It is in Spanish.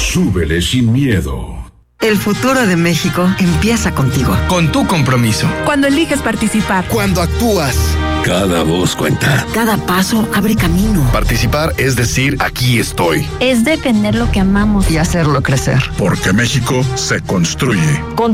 Súbele sin miedo. El futuro de México empieza contigo. Con tu compromiso. Cuando eliges participar. Cuando actúas. Cada voz cuenta. Cada paso abre camino. Participar es decir, aquí estoy. Es defender lo que amamos. Y hacerlo crecer. Porque México se construye.